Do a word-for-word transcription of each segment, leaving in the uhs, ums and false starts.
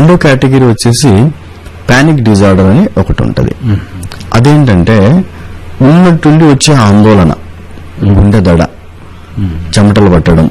రెండో కేటగిరీ వచ్చేసి panic disorder అని ఒకటి ఉంటది. అదేంటంటే ఉన్నట్టుండి వచ్చే ఆందోళన, గుండె దడ, చెమటలు పట్టడం,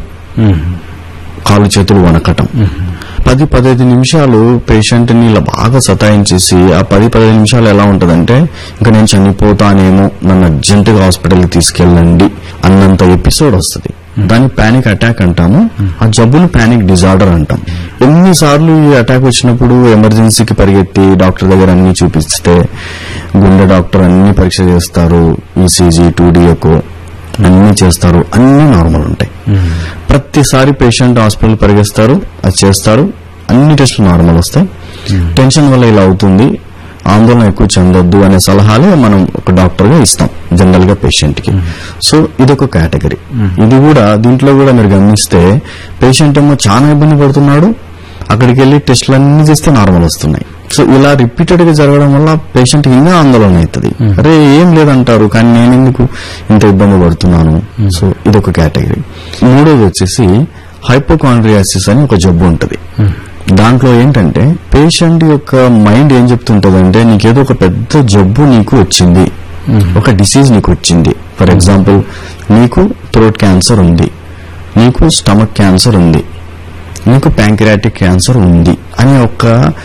కాలు చేతులు వణకటం, పది పదహైదు నిమిషాలు పేషెంట్ ని ఇలా బాగా సతాయించేసి ఆ పది పదిహేను నిమిషాలు ఎలా ఉంటదంటే ఇంకా నేను చనిపోతానేమో, నన్ను అర్జెంట్ గా హాస్పిటల్కి తీసుకెళ్ళండి అన్నంత ఎపిసోడ్ వస్తుంది. దాన్ని పానిక్ అటాక్ అంటాము. ఆ జబ్బును పానిక్ డిజార్డర్ అంటాం. ఎన్నిసార్లు ఈ అటాక్ వచ్చినప్పుడు ఎమర్జెన్సీకి పరిగెత్తి డాక్టర్ దగ్గర అన్ని చూపిస్తే గుండె డాక్టర్ అన్ని పరీక్ష చేస్తారు, ఈసీజీ, టూ డిఎకో అన్ని చేస్తారు, అన్ని నార్మల్ ఉంటాయి. ప్రతిసారి పేషెంట్ హాస్పిటల్ పరిగెస్తారు, అది చేస్తారు, అన్ని టెస్టులు నార్మల్ వస్తాయి. టెన్షన్ వల్ల ఇలా అవుతుంది, ఆందోళన ఎక్కువ చెందొద్దు అనే సలహాలే మనం ఒక డాక్టర్ గా ఇస్తాం జనరల్ గా పేషెంట్ కి. సో ఇదొక కేటగిరీ. ఇది కూడా దీంట్లో కూడా మీరు గమనిస్తే పేషెంట్ ఏమో చాలా ఇబ్బంది పడుతున్నాడు, అక్కడికి వెళ్లి టెస్టులు అన్ని చేస్తే నార్మల్ వస్తున్నాయి. సో ఇలా రిపీటెడ్ గా జరగడం వల్ల పేషెంట్ ఇంకా ఆందోళన అవుతుంది. అరే ఏం లేదంటారు కానీ నేను ఎందుకు ఇంత ఇబ్బంది పడుతున్నాను. సో ఇదొక కేటగిరీ. మూడోది వచ్చేసి హైపోకాండ్రియాసిస్ అని ఒక జబ్బు ఉంటది. దాంట్లో ఏంటంటే పేషెంట్ యొక్క మైండ్ ఏం చెప్తుంటదంటే నీకేదో ఒక పెద్ద జబ్బు నీకు వచ్చింది, ఒక డిసీజ్ నీకు వచ్చింది. ఫర్ ఎగ్జాంపుల్ నీకు థ్రోట్ క్యాన్సర్ ఉంది, నీకు స్టమక్ క్యాన్సర్ ఉంది, నీకు ప్యాంక్రియాటిక్ క్యాన్సర్ ఉంది అనే ఒక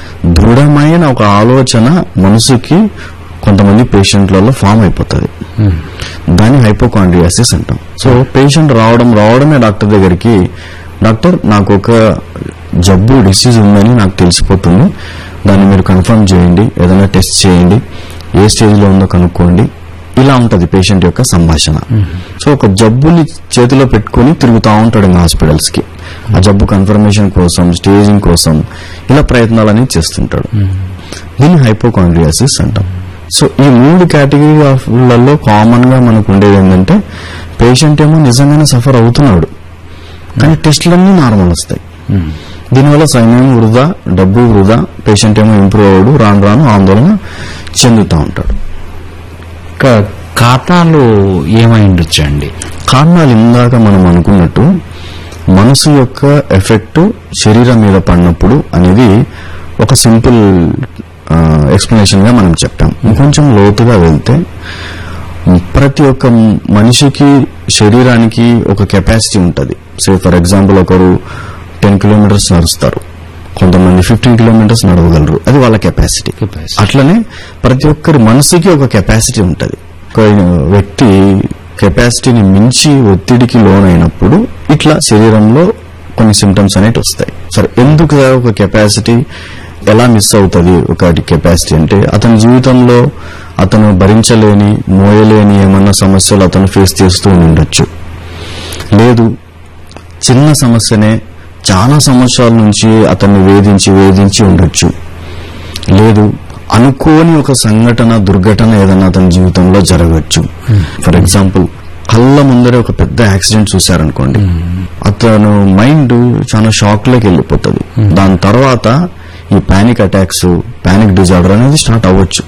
దృఢమైన ఒక ఆలోచన మనసుకి కొంతమంది పేషెంట్లలో ఫామ్ అయిపోతుంది. దాన్ని హైపోకాండ్రియాసిస్ అంటాం. సో పేషెంట్ రావడం రావడమే డాక్టర్ దగ్గరికి, డాక్టర్ నాకు ఒక జబ్బు డిసీజ్ ఉందని నాకు తెలిసిపోతుంది, దాన్ని మీరు కన్ఫర్మ్ చేయండి, ఏదైనా టెస్ట్ చేయండి, ఏ స్టేజ్ లో ఉందో కనుక్కోండి. ఇలా ఉంటది పేషెంట్ యొక్క సంభాషణ. సో ఒక జబ్బుని చేతిలో పెట్టుకుని తిరుగుతూ ఉంటాడు ఇంకా హాస్పిటల్స్ కి, ఆ జబ్బు కన్ఫర్మేషన్ కోసం, స్టేజింగ్ కోసం ఇలా ప్రయత్నాలన్నీ చేస్తుంటాడు. దీన్ని హైపోకాండ్రియాసిస్ అంటాం. సో ఈ మూడు కేటగిరీలలో కామన్ గా మనకు ఉండేది ఏంటంటే పేషెంట్ ఏమో నిజంగానే సఫర్ అవుతున్నాడు కానీ టెస్టులన్నీ నార్మల్ వస్తాయి. దీనివల్ల సమయం వృధా, డబ్బు వృధా, పేషెంట్ ఏమో ఇంప్రూవ్ అవ్వడు, రాను రాను ఆందోళన చెందుతూ ఉంటాడు. కారణాలు ఏమై ఉండొచ్చండి? కారణాలు ఇందాక మనం అనుకున్నట్టు మనసు యొక్క ఎఫెక్ట్ శరీరం మీద పడినప్పుడు అనేది ఒక సింపుల్ ఎక్స్ప్లెనేషన్ గా మనం చెప్పాం. ఇంకొంచెం లోతుగా వెళ్తే ప్రతి ఒక్క మనిషికి శరీరానికి ఒక కెపాసిటీ ఉంటుంది. సే ఫర్ ఎగ్జాంపుల్ ఒకరు టెన్ కిలోమీటర్స్ నడుస్తారు, కొంతమంది ఫిఫ్టీన్ కిలోమీటర్స్ నడవగలరు, అది వాళ్ళ కెపాసిటీ. అట్లనే ప్రతి ఒక్కరి మనసుకి ఒక కెపాసిటీ ఉంటుంది. ఒక వ్యక్తి కెపాసిటీని మించి ఒత్తిడికి లోనైనప్పుడు ఇట్లా శరీరంలో కొన్ని సిమ్టమ్స్ అనేవి వస్తాయి. సరే ఎందుకు ఒక కెపాసిటీ ఎలా మిస్ అవుతుంది? ఒకటి కెపాసిటీ అంటే అతని జీవితంలో అతను భరించలేని, మోయలేని ఏమన్నా సమస్యలు అతను ఫేస్ చేస్తూ ఉండొచ్చు. లేదు చిన్న సమస్యనే చాలా సంవత్సరాల నుంచి అతన్ని వేధించి వేధించి ఉండొచ్చు. లేదు అనుకోని ఒక సంఘటన, దుర్ఘటన ఏదన్నా అతని జీవితంలో జరగచ్చు. ఫర్ ఎగ్జాంపుల్ కళ్ళ ముందరే ఒక పెద్ద యాక్సిడెంట్ చూశారనుకోండి, అతను మైండ్ చాలా షాక్ లోకి వెళ్ళిపోతుంది. దాని తర్వాత ఈ పానిక్ అటాక్స్, పానిక్ డిజార్డర్ అనేది స్టార్ట్ అవ్వచ్చు.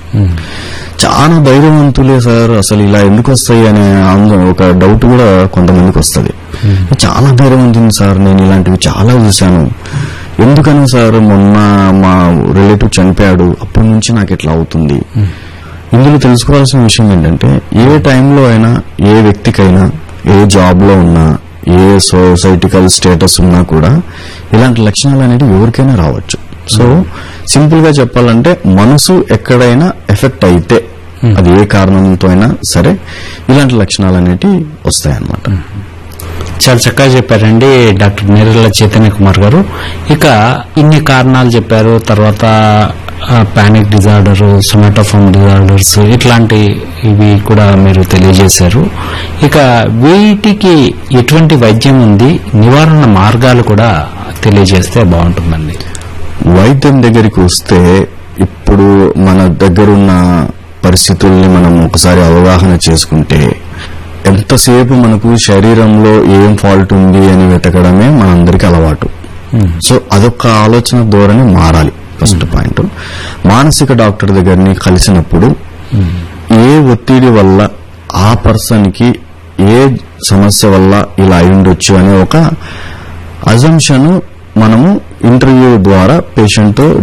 చాలా ధైర్యవంతులే సార్ అసలు ఇలా ఎందుకు వస్తాయి అనే ఒక డౌట్ కూడా కొంతమందికి వస్తుంది. చాలా ధైర్యవంతుంది సార్, నేను ఇలాంటివి చాలా చూశాను, ఎందుకని సార్ మొన్న మా రిలేటివ్ చనిపోయాడు అప్పటి నుంచి నాకు ఇట్లా అవుతుంది. ఇందులో తెలుసుకోవాల్సిన విషయం ఏంటంటే ఏ టైంలో అయినా, ఏ వ్యక్తికైనా, ఏ జాబ్ లో ఉన్నా, ఏ సొసైటికల్ స్టేటస్ ఉన్నా కూడా ఇలాంటి లక్షణాలు అనేవి ఎవరికైనా రావచ్చు. సో సింపుల్ గా చెప్పాలంటే మనసు ఎక్కడైనా ఎఫెక్ట్ అయితే అది ఏ కారణంతో అయినా సరే ఇలాంటి లక్షణాలు అనేటివి వస్తాయన్నమాట. చాలా చక్కగా చెప్పారండి డాక్టర్ నేరెళ్ల చైతన్య కుమార్ గారు. ఇక ఇన్ని కారణాలు చెప్పారు, తర్వాత పానిక్ డిజార్డర్, సొమాటోఫోన్ డిజార్డర్స్ ఇట్లాంటి ఇవి కూడా మీరు తెలియజేశారు. ఇక వీటికి ఎటువంటి వైద్యం ఉంది, నివారణ మార్గాలు కూడా తెలియజేస్తే బాగుంటుందండి. వైద్యం దగ్గరికి వస్తే ఇప్పుడు మన దగ్గరున్న పరిస్థితుల్ని మనం ఒకసారి అవగాహన చేసుకుంటే ఎంతసేపు మనకు శరీరంలో ఏం ఫాల్ట్ ఉంది అని వెతకడమే మనందరికీ అలవాటు. సో అదొక ఆలోచన ధోరణి మారాలి. ఫస్ట్ పాయింట్, మానసిక డాక్టర్ దగ్గరని కలిసినప్పుడు ఏ ఒత్తిడి వల్ల ఆ పర్సన్ కి ఏ సమస్య వల్ల ఇలా అయి ఉండొచ్చు అనే ఒక అజంప్షన్ మనము ఇంటర్వ్యూ ద్వారా పేషెంట్ తో